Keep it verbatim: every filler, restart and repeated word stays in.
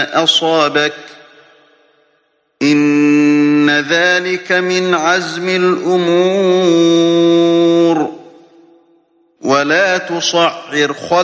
أصابك إن ذلك من عزم الأمور ولا تصعر خدك